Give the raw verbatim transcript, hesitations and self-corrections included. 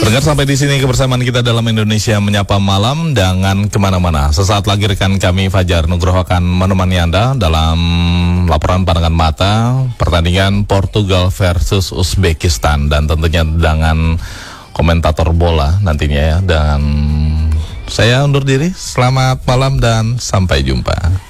Dengar sampai di sini kebersamaan kita dalam Indonesia Menyapa Malam. Jangan kemana-mana. Sesaat lagi rekan kami Fajar Nugroho akan menemani Anda dalam laporan pandangan mata pertandingan Portugal versus Uzbekistan, dan tentunya dengan komentator bola nantinya ya. Dan saya undur diri. Selamat malam dan sampai jumpa.